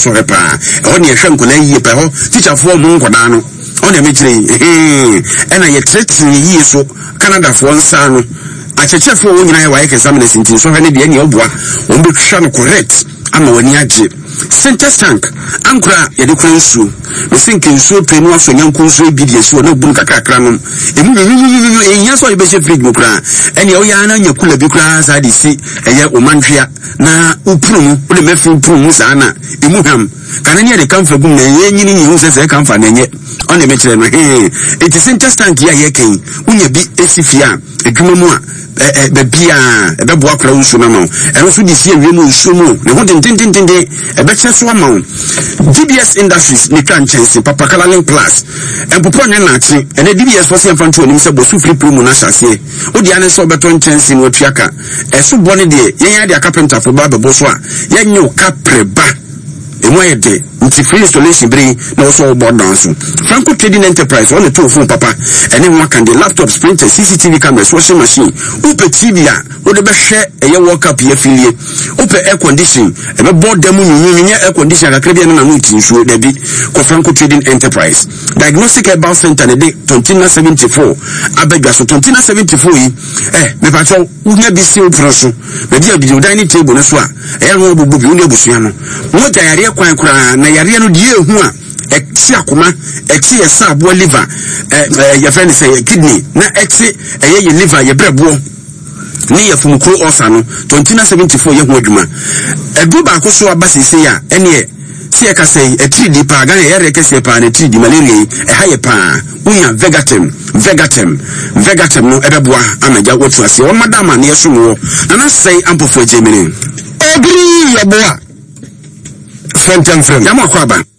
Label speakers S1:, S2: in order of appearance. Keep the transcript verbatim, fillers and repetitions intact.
S1: so repa e ne hwe nkola yie pe ho teacher fo mu nkoda no o na mekire eh e na ye threaten yie so Canada fo nsa no acheche fo wo nyina ye wa examination tin so hwe ne de ne oboa o be hwa no correct ama wani age Center tank ankura ye de kwan su me think nsu penu aso nyanko nsu ebidi esu na bun kakakra no emu enya so ye be fridge mo kra ene o ya na nyakula bi kra sa de si eye o manhwea na uprumu o de mefi uprumu sa na emu ham kana ne de kamfa gum na ye nyini nyi se se kamfa na nye on de me kire no eh it is center tank ya ye kan unya bi esifia adwuma mu a eh be bia e be boa kra nsu na no e no so de si awie mu nsu mu ne ho tententente e be che so ama D B S Industries ni twa nchense papa kala plus empopo ne na chi ene D B S for sem fanto onim se bosu free promo na hyase odi ane so beto nchense no tuaka e so bone de yen ya de carpenter for ba bebo so a yen nyu kapreba emo ede nti free installation bring na so board dance Franco Trading Enterprise on the two phone papa ene one can the laptops printers C C T V cameras washing machine upe T V a o de be hwe eye work up ye filie upe air condition e be board dem nyunyu air condition akra bia na no tinsuo da bi ko Franco Trading Enterprise diagnostic herbal center ne de Tontina seventy-four abegwa so Tontina seventy-four yi eh me pa cho unya bi si oproso me dia bi dining table no so a e no bobu bi unya busua no mo tayare kwan kura na yare no die ehu a exi akoma exi yesa abo liver eh your friend say kidney na exi eh ye liver ye brebo ni ye fumukro osa no Tontina seventy-four ye ho adwuma edu ba ko so aba sese ya ene si e ka say e three D pa ga ye reke se pa na three D malaria e haye pa unya vegatem vegatem vegatem no ebeboa amaja wotu ase o madama na yeso no na say ampofo jemini egri ye boa French and friend. Yamakwa ba.